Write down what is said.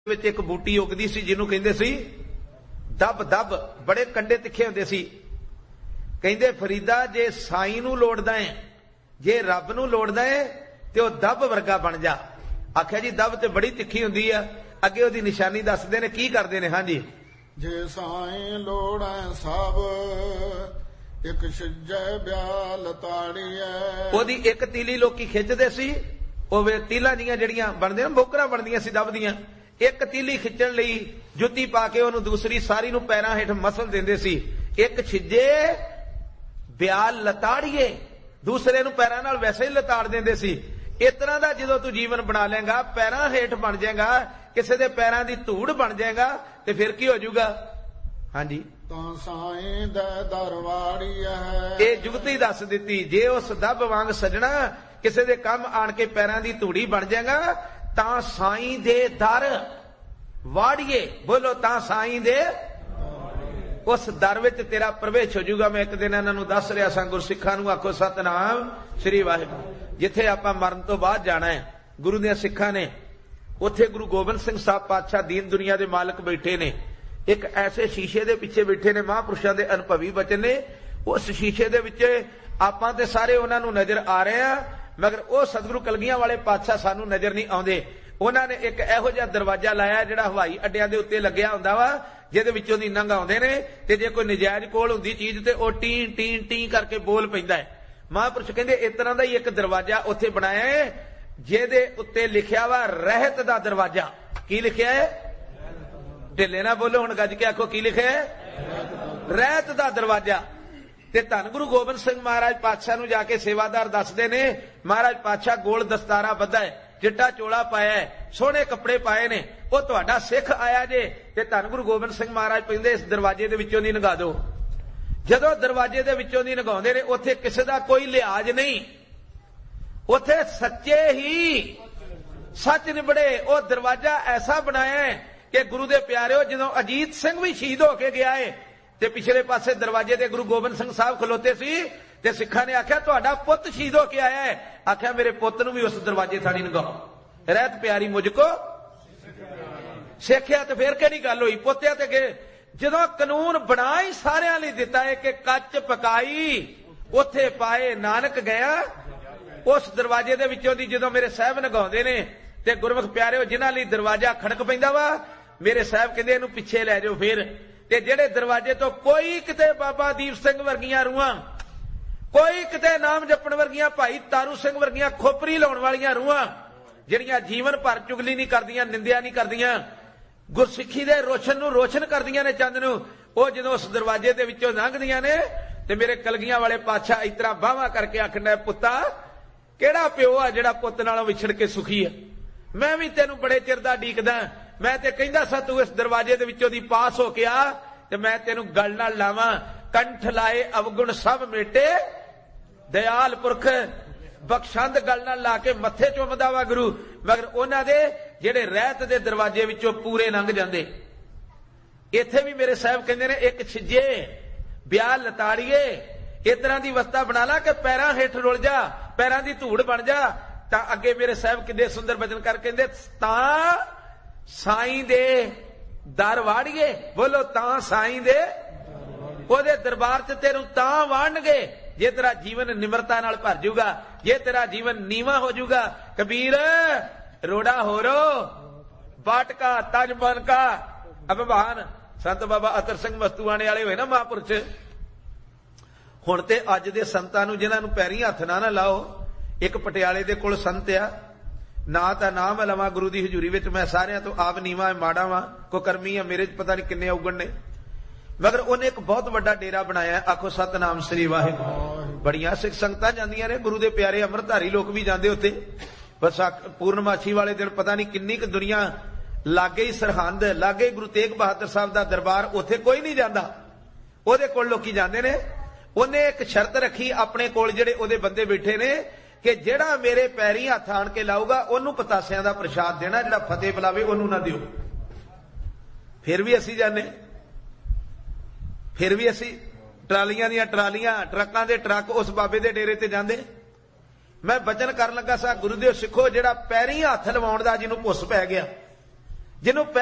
ਵਿੱਚ ਇੱਕ ਬੂਟੀ ਉਗਦੀ ਸੀ ਜਿਹਨੂੰ ਕਹਿੰਦੇ ਸੀ ਦੱਬ ਦੱਬ, ਬੜੇ ਕੰਡੇ ਤਿੱਖੇ ਹੁੰਦੇ ਸੀ। ਕਹਿੰਦੇ ਫਰੀਦਾ ਜੇ ਸਾਈਂ ਨੂੰ ਲੋੜਦਾ ਹੈ, ਜੇ ਰੱਬ ਨੂੰ ਲੋੜਦਾ ਹੈ ਤੇ ਉਹ ਦੱਬ ਵਰਗਾ ਬਣ ਜਾ। ਆਖਿਆ ਜੀ ਦੱਬ ਤੇ ਬੜੀ ਤਿੱਖੀ ਹੁੰਦੀ ਆ। ਅੱਗੇ ਉਹਦੀ ਨਿਸ਼ਾਨੀ ਦੱਸਦੇ ਨੇ, ਕੀ ਕਰਦੇ ਨੇ। ਹਾਂਜੀ, ਜੇ ਸਾਈਂ ਲੋੜੈ ਸਭ ਇੱਕ ਛਿਜੈ ਬਿਆਲ ਤਾੜੀਐ। ਉਹਦੀ ਇੱਕ ਤੀਲੀ ਲੋਕੀ ਖਿੱਚਦੇ ਸੀ। ਉਹ ਵੇ ਤੀਲਾਂ ਦੀਆਂ ਜਿਹੜੀਆਂ ਬਣਦੀਆਂ ਨਾ ਬੋਕਰਾਂ ਬਣਦੀਆਂ ਸੀ ਦੱਬ ਦੀਆਂ, ਇੱਕ ਤੀਲੀ ਖਿੱਚਣ ਲਈ ਜੁੱਤੀ ਪਾ ਕੇ ਉਹਨੂੰ ਦੂਸਰੀ ਸਾਰੀ ਨੂੰ ਪੈਰਾਂ ਹੇਠ ਮਸਲ ਦਿੰਦੇ ਸੀ। ਇੱਕ ਛਿਜੇ ਬਿਆਲ ਲਤਾੜੀਏ, ਦੂਸਰੇ ਨੂੰ ਪੈਰਾਂ ਨਾਲ ਵੈਸੇ ਹੀ ਲਤਾੜ ਦਿੰਦੇ ਸੀ। ਇਸ ਤਰ੍ਹਾਂ ਦਾ ਜਦੋਂ ਤੂੰ ਜੀਵਨ ਬਣਾ ਲੇਗਾ, ਪੈਰਾਂ ਹੇਠ ਬਣ ਜਾਏਗਾ, ਕਿਸੇ ਦੇ ਪੈਰਾਂ ਦੀ ਧੂੜ ਬਣ ਜਾਏਗਾ, ਤੇ ਫਿਰ ਕੀ ਹੋ ਜਾਊਗਾ। ਹਾਂਜੀ, ਤਾਂ ਸਾਈਂ ਦੇ ਦਰਵਾੜੀਐ। ਇਹ ਜੁਗਤੀ ਦੱਸ ਦਿੱਤੀ। ਜੇ ਉਸ ਦੱਬ ਵਾਂਗ ਸਜਣਾ ਕਿਸੇ ਦੇ ਕੰਮ ਆਣ ਕੇ ਪੈਰਾਂ ਦੀ ਧੂੜੀ ਬਣ ਜਾਏਗਾ, ਤਾਂ ਸਾਈਂ ਦੇ ਦਰ ਵਾੜੀਏ। ਬੋਲੋ, ਤਾਂ ਸਾਈਂ ਦੇ ਉਸ ਦਰ ਵਿੱਚ ਤੇਰਾ ਪ੍ਰਵੇਸ਼ ਹੋ ਜਾਊਗਾ। ਮੈਂ ਇੱਕ ਦਿਨ ਇਹਨਾਂ ਨੂੰ ਦੱਸ ਰਿਹਾ ਸਾਂ, ਗੁਰਸਿੱਖਾਂ ਨੂੰ ਆਖੋ ਸਤਨਾਮ ਸ੍ਰੀ ਵਾਹਿਗੁਰੂ। ਜਿੱਥੇ ਆਪਾਂ ਮਰਨ ਤੋਂ ਬਾਅਦ ਜਾਣਾ ਹੈ, ਗੁਰੂ ਦੇ ਸਿੱਖਾਂ ਨੇ, ਉੱਥੇ ਗੁਰੂ ਗੋਬਿੰਦ ਸਿੰਘ ਸਾਹਿਬ ਪਾਤਸ਼ਾਹ ਦੀਨ ਦੁਨੀਆ ਦੇ ਮਾਲਕ ਬੈਠੇ ਨੇ। ਇੱਕ ਐਸੇ ਸ਼ੀਸ਼ੇ ਦੇ ਪਿੱਛੇ ਬੈਠੇ ਨੇ, ਮਹਾਂਪੁਰਸ਼ਾਂ ਦੇ ਅਨੁਭਵੀ ਬਚਨ ਨੇ। ਉਸ ਸ਼ੀਸ਼ੇ ਦੇ ਵਿੱਚ ਆਪਾਂ ਤੇ ਸਾਰੇ ਉਹਨਾਂ ਨੂੰ ਨਜ਼ਰ ਆ ਰਹੇ ਆ, ਮਗਰ ਉਹ ਸਤਿਗੁਰੂ ਕਲਗੀਆਂ ਵਾਲੇ ਪਾਤਸ਼ਾਹ ਸਾਨੂੰ ਨਜ਼ਰ ਨਹੀਂ ਆਉਂਦੇ। ਉਹਨਾਂ ਨੇ ਇੱਕ ਇਹੋ ਜਿਹਾ ਦਰਵਾਜ਼ਾ ਲਾਇਆ ਜਿਹੜਾ ਹਵਾਈ ਅੱਡਿਆਂ ਦੇ ਉੱਤੇ ਲੱਗਿਆ ਹੁੰਦਾ ਵਾ, ਜਿਹਦੇ ਵਿੱਚੋਂ ਦੀ ਲੰਘ ਆਉਂਦੇ ਨੇ, ਤੇ ਜੇ ਕੋਈ ਨਜਾਇਜ਼ ਕੋਲ ਹੁੰਦੀ ਚੀਜ਼ ਤੇ ਉਹ ਟੀ ਟੀ ਟੀ ਕਰਕੇ ਬੋਲ ਪੈਂਦਾ ਹੈ। ਮਹਾਂਪੁਰਸ਼ ਕਹਿੰਦੇ ਇਸ ਤਰ੍ਹਾਂ ਦਾ ਹੀ ਇੱਕ ਦਰਵਾਜ਼ਾ ਉੱਥੇ ਬਣਾਇਆ ਹੈ, ਜਿਹਦੇ ਉੱਤੇ ਲਿਖਿਆ ਵਾ ਰਹਿਤ ਦਾ ਦਰਵਾਜ਼ਾ। ਕੀ ਲਿਖਿਆ ਹੈ? ਢਿੱਲੇ ਨਾ ਬੋਲੋ, ਹੁਣ ਗੱਜ ਕੇ ਆਖੋ, ਕੀ ਲਿਖਿਆ ਹੈ? ਰਹਿਤ ਦਾ ਦਰਵਾਜ਼ਾ। ਤੇ ਧੰਨ ਗੁਰੂ ਗੋਬਿੰਦ ਸਿੰਘ ਮਹਾਰਾਜ ਪਾਤਸ਼ਾਹ ਨੂੰ ਜਾ ਕੇ ਸੇਵਾਦਾਰ ਦੱਸਦੇ ਨੇ, ਮਹਾਰਾਜ ਪਾਤਸ਼ਾਹ ਗੋਲ ਦਸਤਾਰਾ ਬੱਧਾ ਹੈ, ਚਿੱਟਾ ਚੋਲਾ ਪਾਇਆ ਹੈ, ਸੋਹਣੇ ਕੱਪੜੇ ਪਾਏ ਨੇ, ਉਹ ਤੁਹਾਡਾ ਸਿੱਖ ਆਇਆ ਜੇ, ਤੇ ਧੰਨ ਗੁਰੂ ਗੋਬਿੰਦ ਸਿੰਘ ਮਹਾਰਾਜ ਕਹਿੰਦੇ ਇਸ ਦਰਵਾਜ਼ੇ ਦੇ ਵਿੱਚੋਂ ਦੀ ਲੰਘਾ ਦਿਓ। ਜਦੋਂ ਦਰਵਾਜ਼ੇ ਦੇ ਵਿੱਚੋਂ ਦੀ ਲੰਘਾਉਂਦੇ ਨੇ, ਉੱਥੇ ਕਿਸੇ ਦਾ ਕੋਈ ਲਿਹਾਜ਼ ਨਹੀਂ, ਉੱਥੇ ਸੱਚੇ ਹੀ ਸੱਚ ਨਿਬੜੇ। ਉਹ ਦਰਵਾਜ਼ਾ ਐਸਾ ਬਣਾਇਆ ਹੈ ਕਿ ਗੁਰੂ ਦੇ ਪਿਆਰਿਓ, ਜਦੋਂ ਅਜੀਤ ਸਿੰਘ ਵੀ ਸ਼ਹੀਦ ਹੋ ਕੇ ਗਿਆ ਹੈ ਤੇ ਪਿਛਲੇ ਪਾਸੇ ਦਰਵਾਜ਼ੇ ਤੇ ਗੁਰੂ ਗੋਬਿੰਦ ਸਿੰਘ ਸਾਹਿਬ ਖਲੋਤੇ ਸੀ, ਤੇ ਸਿੱਖਾਂ ਨੇ ਆਖਿਆ ਤੁਹਾਡਾ ਪੁੱਤ ਸ਼ਹੀਦ ਹੋ ਕੇ ਆਇਆ ਹੈ। ਆਖਿਆ ਮੇਰੇ ਪੁੱਤ ਨੂੰ ਵੀ ਉਸ ਦਰਵਾਜ਼ੇ ਥਾਣੀ ਲੰਘਾਓ। ਰਹਿਤ ਪਿਆਰੀ ਮੁਝ ਕੋ ਸਿੱਖਿਆ। ਤੇ ਫਿਰ ਕਿਹੜੀ ਗੱਲ ਹੋਈ, ਪੋਤਿਆ ਤੇ ਗਏ। ਜਦੋਂ ਕਾਨੂੰਨ ਬਣਾ ਹੀ ਸਾਰਿਆਂ ਲਈ ਦਿੱਤਾ ਹੈ ਕਿ ਕੱਚ ਪਕਾਈ ਉੱਥੇ ਪਾਏ ਨਾਨਕ ਗਿਆ, ਉਸ ਦਰਵਾਜ਼ੇ ਦੇ ਵਿੱਚੋਂ ਦੀ ਜਦੋਂ ਮੇਰੇ ਸਾਹਿਬ ਲੰਘਾਉਂਦੇ ਨੇ, ਤੇ ਗੁਰਮੁਖ ਪਿਆਰਿਓ ਜਿਨ੍ਹਾਂ ਲਈ ਦਰਵਾਜ਼ਾ ਖੜਕ ਪੈਂਦਾ ਵਾ, ਮੇਰੇ ਸਾਹਿਬ ਕਹਿੰਦੇ ਇਹਨੂੰ ਪਿੱਛੇ ਲੈ ਜਾਓ। ਫਿਰ ਤੇ ਜਿਹੜੇ ਦਰਵਾਜ਼ੇ ਤੋਂ ਕੋਈ ਕਿਤੇ ਬਾਬਾ ਦੀਪ ਸਿੰਘ ਵਰਗੀਆਂ ਰੂਹਾਂ, ਕੋਈ ਕਿਤੇ ਨਾਮ ਜਪਣ ਵਰਗੀਆਂ, ਭਾਈ ਤਾਰੂ ਸਿੰਘ ਵਰਗੀਆਂ ਖੋਪਰੀ ਲਾਉਣ ਵਾਲੀਆਂ ਰੂਹਾਂ, ਜਿਹੜੀਆਂ ਜੀਵਨ ਭਰ ਚੁਗਲੀ ਨਹੀਂ ਕਰਦੀਆਂ, ਨਿੰਦਿਆ ਨਹੀਂ ਕਰਦੀਆਂ, ਗੁਰਸਿੱਖੀ ਦੇ ਰੋਸ਼ਨ ਨੂੰ ਰੋਸ਼ਨ ਕਰਦੀਆਂ ਨੇ, ਚੰਦ ਨੂੰ, ਉਹ ਜਦੋਂ ਉਸ ਦਰਵਾਜ਼ੇ ਦੇ ਵਿੱਚੋਂ ਲੰਘਦੀਆਂ ਨੇ, ਤੇ ਮੇਰੇ ਕਲਗੀਆਂ ਵਾਲੇ ਪਾਤਸ਼ਾਹ ਇਸ ਤਰ੍ਹਾਂ ਬਾਹਾਂ ਕਰਕੇ ਆਖਣਾ, ਪੁੱਤਾ ਕਿਹੜਾ ਪਿਓ ਆ ਜਿਹੜਾ ਪੁੱਤ ਨਾਲੋਂ ਵਿਛੜ ਕੇ ਸੁਖੀ ਹੈ। ਮੈਂ ਵੀ ਤੈਨੂੰ ਬੜੇ ਚਿਰ ਦਾ ਡੀਕਦਾ, ਮੈਂ ਤੇ ਕਹਿੰਦਾ ਸਾਂ ਤੂੰ ਇਸ ਦਰਵਾਜ਼ੇ ਦੇ ਵਿੱਚੋਂ ਦੀ ਪਾਸ ਹੋ ਕੇ ਆ, ਤੇ ਮੈਂ ਤੈਨੂੰ ਗਲ ਨਾਲ ਲਾਵਾਂ। ਕੰਠ ਲਾਏ ਅਵਗੁਣ ਸਭ ਮੇਟੇ, ਦਇਆਲ ਪੁਰਖ ਬਖਸ਼ੰਦ ਗਲ ਨਾਲ ਲਾ ਕੇ ਮੱਥੇ ਚੁੰਮਦਾ ਵਾ ਗੁਰੂ, ਮਗਰ ਉਹਨਾਂ ਦੇ ਜਿਹੜੇ ਰਹਿਤ ਦੇ ਦਰਵਾਜ਼ੇ ਵਿੱਚੋਂ ਪੂਰੇ ਲੰਘ ਜਾਂਦੇ। ਇੱਥੇ ਵੀ ਮੇਰੇ ਸਾਹਿਬ ਕਹਿੰਦੇ ਨੇ ਇੱਕ ਛਿਜੇ ਬਿਆਲ ਲਤਾੜੀਏ, ਇਸ ਤਰ੍ਹਾਂ ਦੀ ਅਵਸਥਾ ਬਣਾ ਲਾ ਕਿ ਪੈਰਾਂ ਹੇਠ ਰੁਲ ਜਾ, ਪੈਰਾਂ ਦੀ ਧੂੜ ਬਣ ਜਾ। ਤਾਂ ਅੱਗੇ ਮੇਰੇ ਸਾਹਿਬ ਕਿੰਨੇ ਸੁੰਦਰ ਬਚਨ ਕਰ ਕਹਿੰਦੇ, ਤਾਂ ਸਾਈਂ ਦੇ ਦਰ ਵਾੜੀਏ। ਬੋਲੋ, ਤਾਂ ਸਾਈਂ ਦੇ ਉਹਦੇ ਦਰਬਾਰ 'ਚ ਤੈਨੂੰ ਤਾਂ ਵਾੜਨਗੇ ਜੇ ਤੇਰਾ ਜੀਵਨ ਨਿਮਰਤਾ ਨਾਲ ਭਰ ਜਾਊਗਾ, ਜੇ ਤੇਰਾ ਜੀਵਨ ਨੀਵਾਂ ਹੋ ਜਾਊਗਾ। ਕਬੀਰ ਰੋੜਾ ਹੋਰੋ ਬਾਟਕਾ ਤਜ ਬਨ ਕਾ ਅਭਿਮਾਨ। ਸੰਤ ਬਾਬਾ ਅਤਰ ਸਿੰਘ ਮਸਤੂਆਣੇ ਵਾਲੇ ਹੋਏ ਨਾ ਮਹਾਂਪੁਰਸ਼। ਹੁਣ ਤੇ ਅੱਜ ਦੇ ਸੰਤਾਂ ਨੂੰ ਜਿਨ੍ਹਾਂ ਨੂੰ ਪੈਰੀਂ ਹੱਥ ਨਾ ਲਾਓ, ਇੱਕ ਪਟਿਆਲੇ ਦੇ ਕੋਲ ਸੰਤ ਆ, ਨਾ ਤਾਂ ਨਾਮ ਲਵਾਂ ਗੁਰੂ ਦੀ ਹਜ਼ੂਰੀ ਵਿੱਚ, ਮੈਂ ਸਾਰਿਆਂ ਤੋਂ ਆਪ ਨੀਵਾਂ ਮਾੜਾ ਵਾਂ, ਕੋ ਕਰਮੀ ਆ ਮੇਰੇ 'ਚ ਪਤਾ ਨਹੀਂ ਕਿੰਨੇ ਔਗਣ ਨੇ, ਮਗਰ ਉਹਨੇ ਇੱਕ ਬਹੁਤ ਵੱਡਾ ਡੇਰਾ ਬਣਾਇਆ। ਆਖੋ ਸਤਨਾਮ ਸ੍ਰੀ ਵਾਹਿਗੁਰੂ। ਬੜੀਆਂ ਸਿੱਖ ਸੰਗਤਾਂ ਜਾਂਦੀਆਂ ਨੇ, ਗੁਰੂ ਦੇ ਪਿਆਰੇ ਅੰਮ੍ਰਿਤਧਾਰੀ ਲੋਕ ਵੀ ਜਾਂਦੇ ਉੱਥੇ। ਬਸ ਪੂਰਨਮਾਸ਼ੀ ਵਾਲੇ ਦਿਨ ਪਤਾ ਨਹੀਂ ਕਿੰਨੀ ਕੁ ਦੁਨੀਆ, ਲਾਗੇ ਹੀ ਸਰਹੰਦ, ਲਾਗੇ ਹੀ ਗੁਰੂ ਤੇਗ ਬਹਾਦਰ ਸਾਹਿਬ ਦਾ ਦਰਬਾਰ, ਉੱਥੇ ਕੋਈ ਨਹੀਂ ਜਾਂਦਾ, ਉਹਦੇ ਕੋਲ ਲੋਕੀ ਜਾਂਦੇ ਨੇ। ਉਹਨੇ ਇੱਕ ਸ਼ਰਤ ਰੱਖੀ ਆਪਣੇ ਕੋਲ ਜਿਹੜੇ ਉਹਦੇ ਬੰਦੇ ਬੈਠੇ ਨੇ, ਕਿ ਜਿਹੜਾ ਮੇਰੇ ਪੈਰੀਂ ਹੱਥ ਆਣ ਕੇ ਲਾਊਗਾ ਉਹਨੂੰ ਪਤਾਸਿਆਂ ਦਾ ਪ੍ਰਸ਼ਾਦ ਦੇਣਾ, ਜਿਹੜਾ ਫਤਿਹ ਬੁਲਾਵੇ ਉਹਨੂੰ ਨਾ ਦਿਓ। ਫਿਰ ਵੀ ਅਸੀਂ ਜਾਂਦੇ, ਫਿਰ ਵੀ ਅਸੀਂ ਟਰਾਲੀਆਂ ਦੀਆਂ ਟਰਾਲੀਆਂ, ਟਰੱਕਾਂ ਦੇ ਟਰੱਕ ਉਸ ਬਾਬੇ ਦੇ ਡੇਰੇ ਤੇ ਜਾਂਦੇ। ਮੈਂ ਬਚਨ ਕਰਨ ਲੱਗਾ ਸਾਂ, ਗੁਰੂ ਦੇ ਸਿੱਖੋ, ਜਿਹੜਾ ਪੈਰੀਂ ਹੱਥ ਲਵਾਉਣ ਦਾ ਜਿਹਨੂੰ ਭੁੱਸ ਪੈ ਗਿਆ, ਜਿਹਨੂੰ